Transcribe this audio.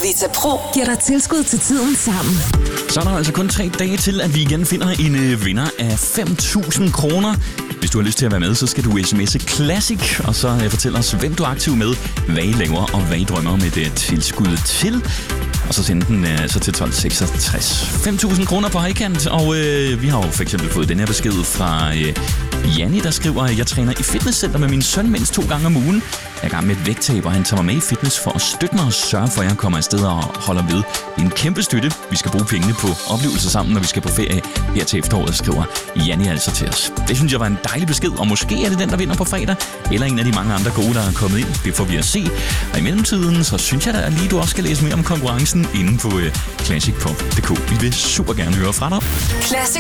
Vita Pro giver dig tilskud til tiden sammen. Så er der altså kun 3 dage til, at vi igen finder en vinder af 5.000 kroner. Hvis du har lyst til at være med, så skal du sms'e Classic, og så fortælle os, hvem du er aktiv med, hvad I laver og hvad I drømmer om et tilskud til. Og så sende den så til 1266. 5.000 kroner på højkant, og vi har jo for eksempel fået den her besked fra Janni, der skriver, jeg træner i fitnesscenter med min søn mindst 2 gange om ugen. Jeg er i gang med et vægttab, og han tager mig med i fitness for at støtte mig og sørge for, at jeg kommer afsted og holder ved. Det er en kæmpe støtte. Vi skal bruge pengene på oplevelser sammen, når vi skal på ferie her til efteråret, skriver Janni altså til os. Det synes jeg var en dejlig besked, og måske er det den, der vinder på fredag, eller en af de mange andre gode, der er kommet ind. Det får vi at se. Og i mellemtiden, så synes jeg da lige, du også skal læse mere om konkurrencen inde på classic.dk. Vi vil super gerne høre fra dig. Classic